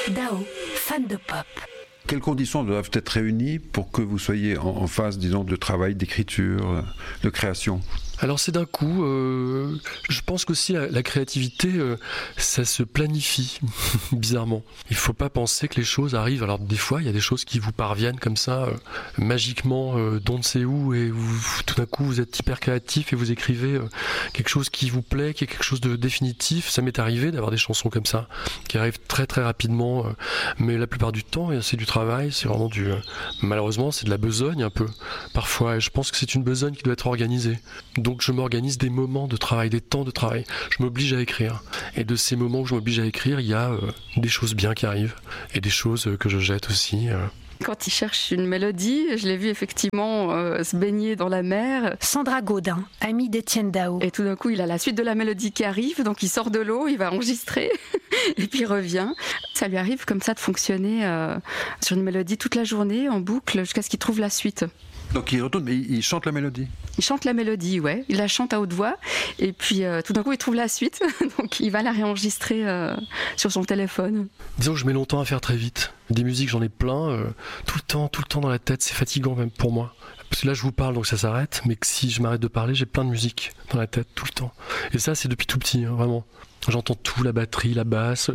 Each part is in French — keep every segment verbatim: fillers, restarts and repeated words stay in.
Dao, fan de pop. Quelles conditions doivent être réunies pour que vous soyez en, en phase, disons, de travail, d'écriture, de création ? Alors c'est d'un coup, euh, je pense qu'aussi la, la créativité, euh, ça se planifie, bizarrement. Il ne faut pas penser que les choses arrivent. Alors des fois, il y a des choses qui vous parviennent comme ça, euh, magiquement, euh, d'on ne sait où, et vous, tout d'un coup, vous êtes hyper créatif et vous écrivez euh, quelque chose qui vous plaît, qui est quelque chose de définitif. Ça m'est arrivé d'avoir des chansons comme ça, qui arrivent très très rapidement, euh, mais la plupart du temps, c'est du travail, c'est vraiment du... Euh, malheureusement, c'est de la besogne un peu, parfois, et je pense que c'est une besogne qui doit être organisée. Donc je m'organise des moments de travail, des temps de travail. Je m'oblige à écrire. Et de ces moments où je m'oblige à écrire, il y a euh, des choses bien qui arrivent. Et des choses euh, que je jette aussi. Euh. Quand il cherche une mélodie, je l'ai vu effectivement euh, se baigner dans la mer. Sandra Gaudin, amie d'Étienne Dao. Et tout d'un coup, il a la suite de la mélodie qui arrive. Donc il sort de l'eau, il va enregistrer. Et puis il revient. Ça lui arrive comme ça de fonctionner euh, sur une mélodie toute la journée, en boucle, jusqu'à ce qu'il trouve la suite. Donc il retourne, mais il chante la mélodie. Il chante la mélodie, ouais. Il la chante à haute voix. Et puis euh, tout d'un coup, il trouve la suite. Donc il va la réenregistrer euh, sur son téléphone. Disons que je mets longtemps à faire très vite. Des musiques, j'en ai plein. Euh, tout le temps, tout le temps dans la tête. C'est fatigant même pour moi. Parce que là, je vous parle, donc ça s'arrête. Mais que si je m'arrête de parler, j'ai plein de musique dans la tête tout le temps. Et ça, c'est depuis tout petit, hein, vraiment. J'entends tout, la batterie, la basse.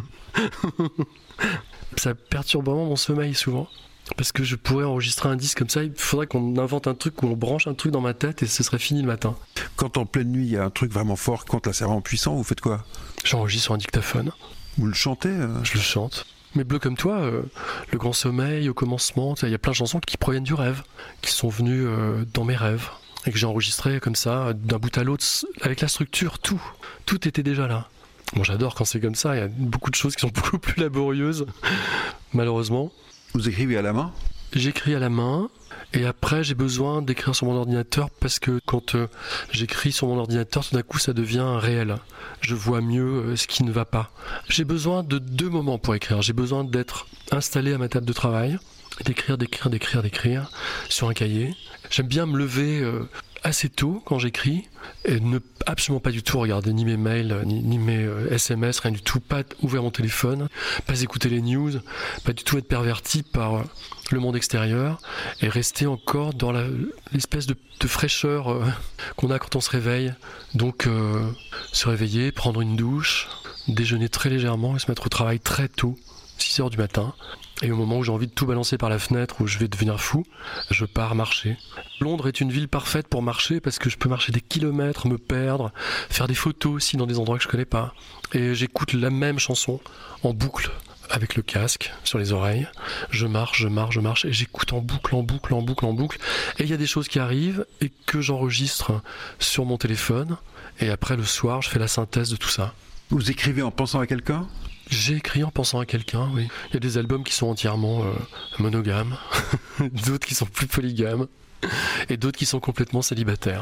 Ça perturbe vraiment mon sommeil souvent. Parce que je pourrais enregistrer un disque comme ça, il faudrait qu'on invente un truc où on branche un truc dans ma tête et ce serait fini le matin. Quand en pleine nuit il y a un truc vraiment fort, quand là c'est vraiment puissant, vous faites quoi ? J'enregistre sur un dictaphone. Vous le chantez euh... Je le chante. Mais bleu comme toi, euh, Le Grand Sommeil, Au Commencement, il y a plein de chansons qui proviennent du rêve, qui sont venues euh, dans mes rêves. Et que j'ai enregistré comme ça, d'un bout à l'autre, avec la structure, tout. Tout était déjà là. Bon, j'adore quand c'est comme ça, il y a beaucoup de choses qui sont beaucoup plus laborieuses, malheureusement. Vous écrivez à la main ? J'écris à la main et après j'ai besoin d'écrire sur mon ordinateur parce que quand euh, j'écris sur mon ordinateur, tout d'un coup ça devient réel. Je vois mieux euh, ce qui ne va pas. J'ai besoin de deux moments pour écrire. J'ai besoin d'être installé à ma table de travail, d'écrire, d'écrire, d'écrire, d'écrire sur un cahier. J'aime bien me lever euh, assez tôt quand j'écris et ne absolument pas du tout regarder ni mes mails ni, ni mes euh, S M S, rien du tout, pas ouvrir mon téléphone, pas écouter les news, pas du tout être perverti par euh, le monde extérieur et rester encore dans la, l'espèce de, de fraîcheur euh, qu'on a quand on se réveille. Donc euh, se réveiller, prendre une douche, déjeuner très légèrement et se mettre au travail très tôt, six heures du matin. Et au moment où j'ai envie de tout balancer par la fenêtre, où je vais devenir fou, je pars marcher. Londres est une ville parfaite pour marcher parce que je peux marcher des kilomètres, me perdre, faire des photos aussi dans des endroits que je connais pas. Et j'écoute la même chanson en boucle avec le casque sur les oreilles. Je marche, je marche, je marche et j'écoute en boucle, en boucle, en boucle, en boucle. Et il y a des choses qui arrivent et que j'enregistre sur mon téléphone. Et après, le soir, je fais la synthèse de tout ça. Vous écrivez en pensant à quelqu'un ? J'ai écrit en pensant à quelqu'un, oui. Il y a des albums qui sont entièrement euh, monogames, d'autres qui sont plus polygames, et d'autres qui sont complètement célibataires.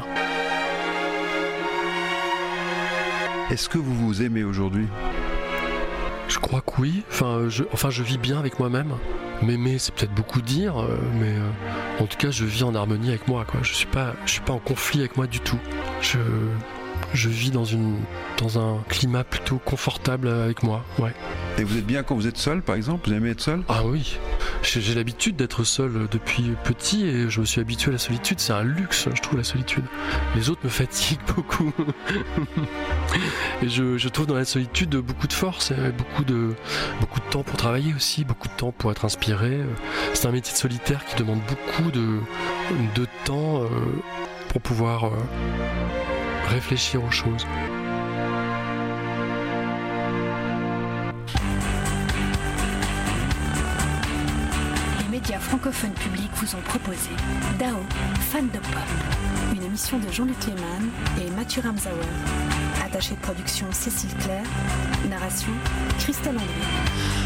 Est-ce que vous vous aimez aujourd'hui ? Je crois que oui. Enfin je, enfin, je vis bien avec moi-même. M'aimer, c'est peut-être beaucoup dire, euh, mais euh, en tout cas, je vis en harmonie avec moi, quoi. Je suis pas, je suis pas en conflit avec moi du tout. Je... Je vis dans, une, dans un climat plutôt confortable avec moi, ouais. Et vous êtes bien quand vous êtes seul, par exemple ? Vous aimez être seul ? Ah oui, j'ai, j'ai l'habitude d'être seul depuis petit et je me suis habitué à la solitude. C'est un luxe, je trouve, la solitude. Les autres me fatiguent beaucoup. Et je, je trouve dans la solitude beaucoup de force, et beaucoup de, beaucoup de temps pour travailler aussi, beaucoup de temps pour être inspiré. C'est un métier de solitaire qui demande beaucoup de, de temps euh, pour pouvoir... Euh, réfléchir aux choses. Les médias francophones publics vous ont proposé Dao, fan de pop. Une émission de Jean-Luc Lehmann et Mathieu Ramsauer. Attaché de production Cécile Claire. Narration Christelle André.